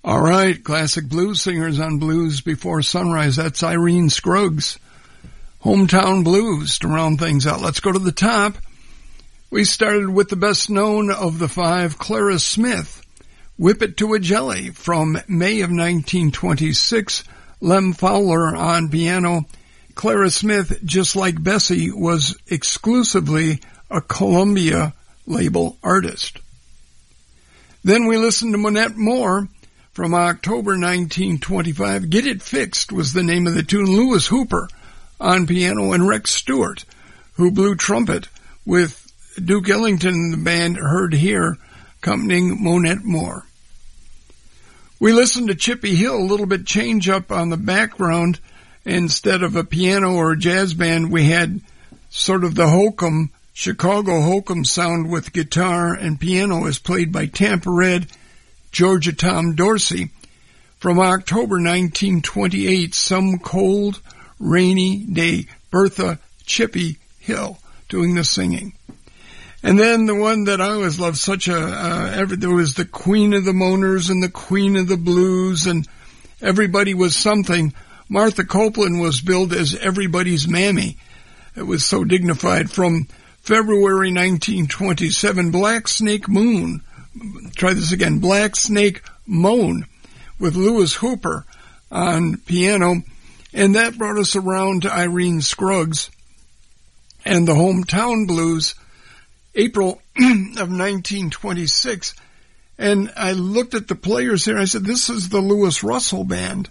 All right, classic blues singers on Blues Before Sunrise. That's Irene Scruggs. Hometown Blues to round things out. Let's go to the top. We started with the best known of the five, Clara Smith. Whip It to a Jelly from May of 1926. Lem Fowler on piano. Clara Smith, just like Bessie, was exclusively a Columbia label artist. Then we listened to Monette Moore from October 1925. Get It Fixed was the name of the tune. Louis Hooper on piano and Rex Stewart, who blew trumpet with Duke Ellington, the band heard here, accompanying Monette Moore. We listened to Chippy Hill, a little bit change up on the background. Instead of a piano or a jazz band, we had sort of the Holcomb, Chicago Holcomb sound with guitar and piano as played by Tampa Red, Georgia Tom Dorsey. From October 1928, Some Cold, Rainy Day, Bertha Chippy Hill doing the singing. And then the one that I always loved, there was the Queen of the Moaners and the Queen of the Blues, and everybody was something. Martha Copeland was billed as everybody's mammy. It was so dignified. From February 1927, Black Snake Moon. Try this again. Black Snake Moan with Louis Hooper on piano. And that brought us around to Irene Scruggs and the Hometown Blues, April of 1926. And I looked at the players here. I said, this is the Louis Russell Band.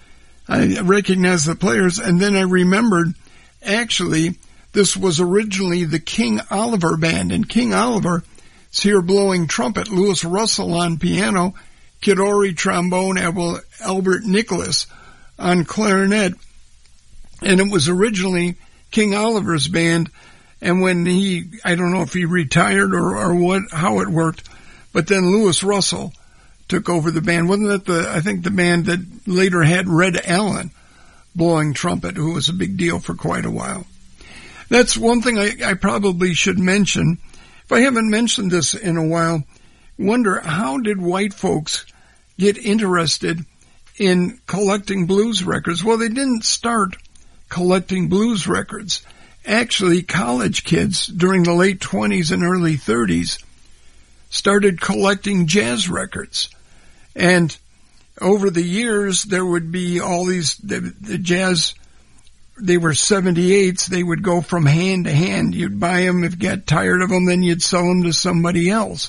I recognized the players, and then I remembered, actually, this was originally the King Oliver Band, and King Oliver is here blowing trumpet, Louis Russell on piano, Kid Ory trombone, Albert Nicholas on clarinet, and it was originally King Oliver's band, and when I don't know if he retired or how it worked, but then Louis Russell took over the band. Wasn't that I think the band that later had Red Allen blowing trumpet, who was a big deal for quite a while. That's one thing I probably should mention. If I haven't mentioned this in a while, wonder how did white folks get interested in collecting blues records? Well, they didn't start collecting blues records. Actually, college kids during the late 20s and early 30s started collecting jazz records. And over the years, there would be all these, the jazz, they were 78s, they would go from hand to hand. You'd buy them, if you got tired of them, then you'd sell them to somebody else.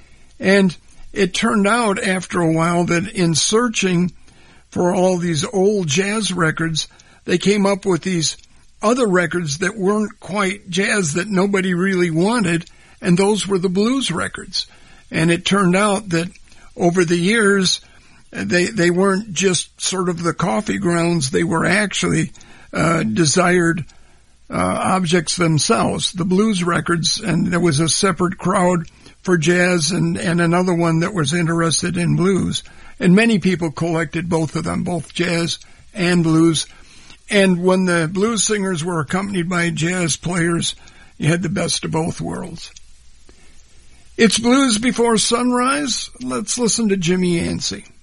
And it turned out after a while that in searching for all these old jazz records, they came up with these other records that weren't quite jazz that nobody really wanted, and those were the blues records. And it turned out that over the years, they weren't just sort of the coffee grounds, they were actually desired objects themselves, the blues records, and there was a separate crowd for jazz and another one that was interested in blues. And many people collected both of them, both jazz and blues. And when the blues singers were accompanied by jazz players, you had the best of both worlds. It's Blues Before Sunrise. Let's listen to Jimmy Yancey.